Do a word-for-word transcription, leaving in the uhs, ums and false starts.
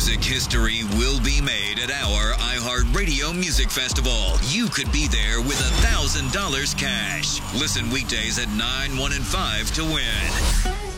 Music history will be made at our iHeartRadio Music Festival. You could be there with one thousand dollars cash. Listen weekdays at nine, one, and five to win.